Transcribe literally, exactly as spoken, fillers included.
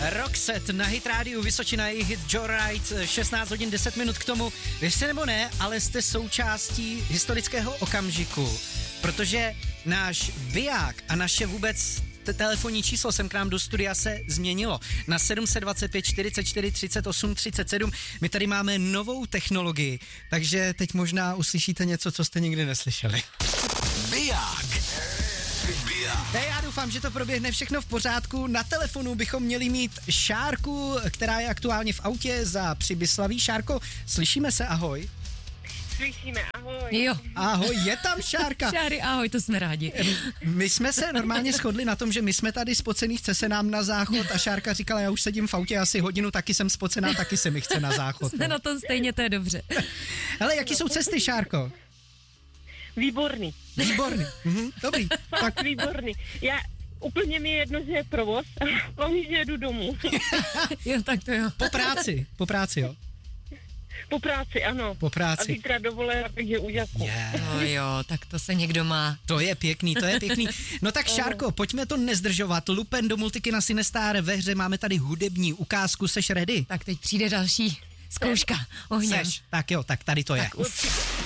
Roxette na Hit Rádiu Vysočina, její hit Joyride, šestnáct hodin deset minut k tomu. Věřte nebo ne, ale jste součástí historického okamžiku, protože náš biják a naše vůbec te- telefonní číslo sem k nám do studia se změnilo na sedm dva pět čtyřicet čtyři třicet osm třicet sedm. My tady máme novou technologii, takže teď možná uslyšíte něco, co jste nikdy neslyšeli. Biják. Biják. Hey, já doufám, že to proběhne všechno v pořádku. Na telefonu bychom měli mít Šárku, která je aktuálně v autě za Přibyslaví. Šárko, slyšíme se, ahoj. Slyšíme, ahoj. Jo. Ahoj, je tam Šárka. Šáry, ahoj, to jsme rádi. My jsme se normálně shodli na tom, že my jsme tady spocený, chce se nám na záchod a Šárka říkala, já už sedím v autě asi hodinu, taky jsem spocená, taky se mi chce na záchod. Jsme na tom stejně, to je dobře. Hele, jaký jsou cesty, Šárko? Výborný. Výborný. Mhm, dobrý. Fakt Tak výborný. Já, úplně mi je jedno, že je provoz, hlavně, že jedu domů. Jo, tak to jo. po práci, po práci, jo. Po práci, ano. Po práci. A zítra dovolená, takže úžasný. Yeah. No jo, tak to se někdo má. To je pěkný, to je pěkný. No tak Šárko, pojďme to nezdržovat. Lupen do Multikina Sinestar ve hře, máme tady hudební ukázku, seš ready? Tak teď přijde další zkouška ohněm. Seš, tak jo, tak tady to je. Určitě.